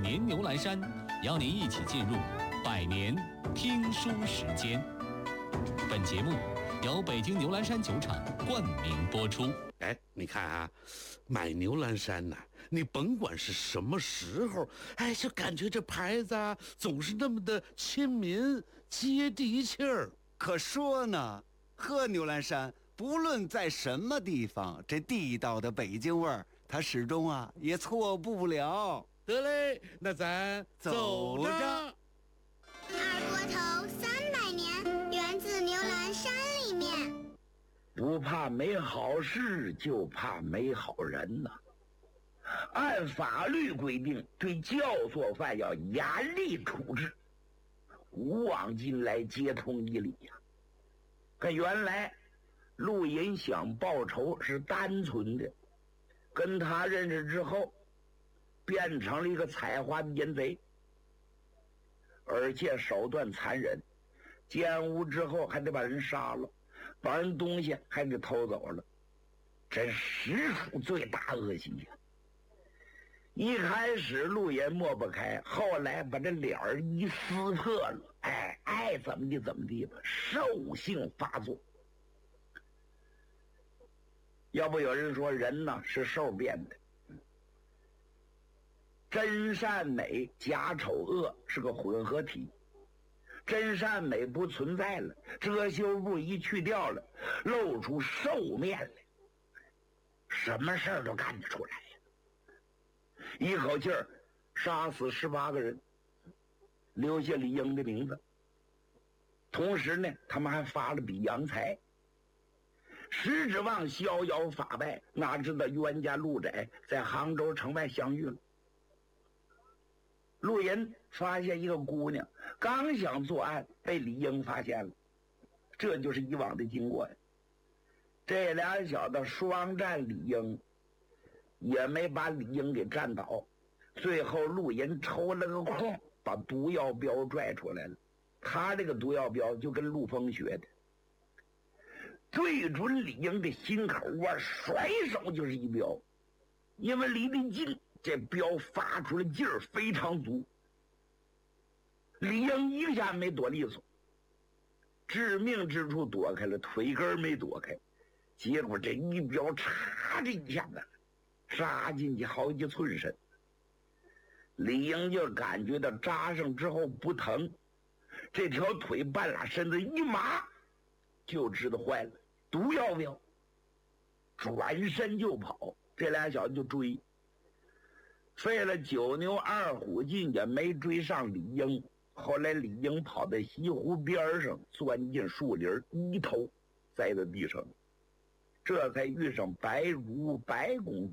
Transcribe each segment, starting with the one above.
年牛栏山，邀您一起进入百年听书时间。本节目由北京牛栏山酒厂冠名播出。 哎，你看啊，买牛栏山呐，你甭管是什么时候，哎，就感觉这牌子啊，总是那么的亲民、接地气儿。 可说呢，喝牛栏山，不论在什么地方，这地道的北京味儿，它始终啊也错不了。 得嘞，那咱走着。 二锅头300年，源自牛栏山里面。 不怕没好事，就怕没好人呐。按法律规定，对教唆犯要严厉处置，古往今来皆通一理呀。可原来陆隐想报仇是单纯的，跟他认识之后，变成了一个采花的淫贼，而且手段残忍，奸污之后还得把人杀了，把人东西还给偷走了，真实属罪大恶极呀！一开始陆隐抹不开，后来把这脸儿一撕破了，爱怎么地怎么地吧，兽性发作。要不有人说人呢是兽变的，真善美假丑恶是个混合体，真善美不存在了，遮羞布一去掉了，露出兽面来，什么事儿都干得出来呀！一口气儿杀死18个人，留下李应的名字。同时呢，他们还发了笔洋财，实指望逍遥法外，哪知道冤家路窄，在杭州城外相遇了。陆隐发现一个姑娘，刚想作案，被李应发现了，这就是以往的经过呀。这俩小子双战李应，也没把李应给战倒。最后陆隐抽了个空，把毒药镖拽出来了。他这个毒药镖就跟陆丰学的，对准李应的心口啊，甩手就是一镖。因为离得近，这镖发出的劲儿非常足，李应一下没躲利索，致命之处躲开了，腿根没躲开，结果这一镖插这一下子扎进去好几寸深。李应就感觉到扎上之后不疼，这条腿半拉身子一麻，就知道坏了，毒药镖，转身就跑。这俩小子就追，费了9牛2虎劲也没追上李应。后来李应跑到西湖边上，钻进树林，一头栽在地上，这才遇上白如白公子。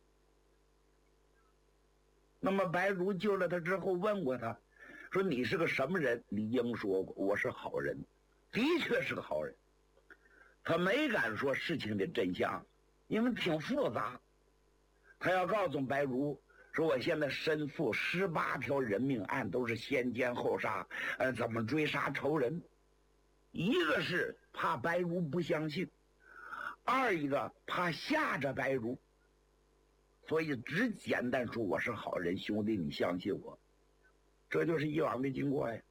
那么白如救了他之后，问过他说：“你是个什么人？”李应说过：“我是好人。”的确是个好人，他没敢说事情的真相，因为挺复杂。他要告诉白如说：“我现在身负18条人命案，都是先奸后杀，怎么追杀仇人？”一个是怕白如不相信，二一个怕吓着白如，所以只简单说我是好人，兄弟你相信我。这就是以往的经过呀。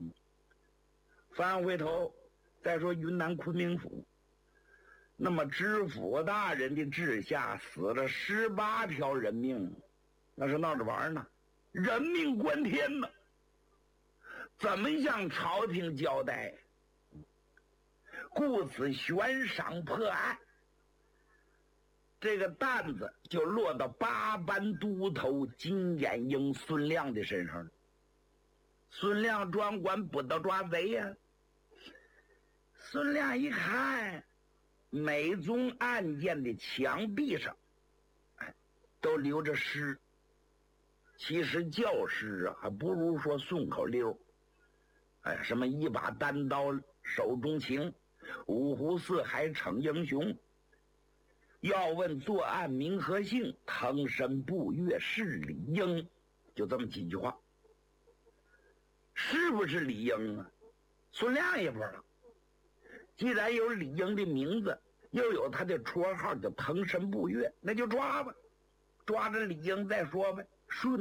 翻回头再说云南昆明府，那么知府大人的治下死了18条人命，那是闹着玩呢，人命关天呢，怎么向朝廷交代？故此悬赏破案，这个担子就落到8班都头金眼鹰孙亮的身上了。孙亮专管捕到抓贼呀。孙亮一看，每宗案件的墙壁上，都留着诗。其实教诗啊，还不如说顺口溜。什么一把单刀手中情，五湖四海逞英雄。要问作案名和姓，腾身步月是李应，就这么几句话。是不是李应啊？孙亮也不知道。既然有李应的名字，又有他的绰号叫腾身步月，那就抓吧，抓着李应再说呗。顺